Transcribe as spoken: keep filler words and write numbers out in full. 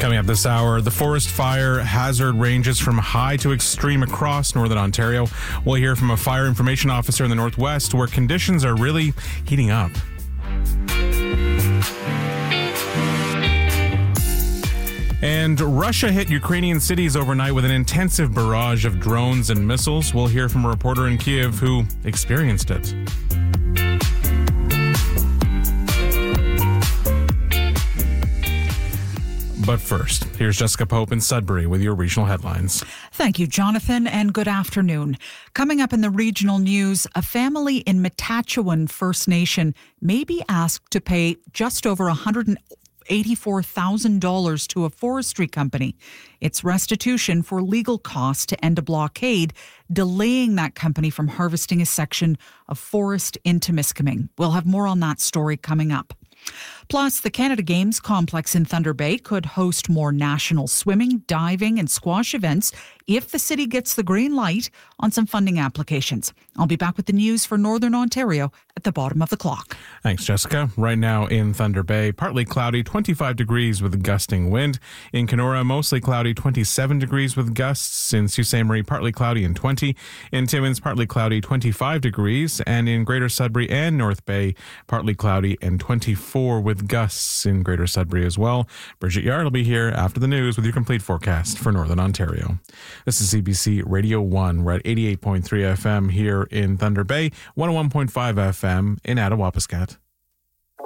Coming up this hour, the forest fire hazard ranges from high to extreme across northern Ontario. We'll hear from a fire information officer in the northwest where conditions are really heating up. And Russia hit Ukrainian cities overnight with an intensive barrage of drones and missiles. We'll hear from a reporter in Kyiv who experienced it. But first, here's Jessica Pope in Sudbury with your regional headlines. Thank you, Jonathan, and good afternoon. Coming up in the regional news, a family in Matachewan First Nation may be asked to pay just over one hundred eighty-four thousand dollars to a forestry company. It's restitution for legal costs to end a blockade, delaying that company from harvesting a section of forest in Temiskaming. We'll have more on that story coming up. Plus, the Canada Games complex in Thunder Bay could host more national swimming, diving, and squash events if the city gets the green light on some funding applications. I'll be back with the news for Northern Ontario at the bottom of the clock. Thanks, Jessica. Right now in Thunder Bay, partly cloudy, twenty-five degrees with gusting wind. In Kenora, mostly cloudy, twenty-seven degrees with gusts. In Sault Ste. Marie, partly cloudy and twenty. In Timmins, partly cloudy, twenty-five degrees. And in Greater Sudbury and North Bay, partly cloudy and twenty-four with gusts in Greater Sudbury as well. Bridget Yard will be here after the news with your complete forecast for Northern Ontario. This is C B C Radio one. We're at eighty-eight point three F M here in Thunder Bay, one oh one point five F M in Attawapiskat.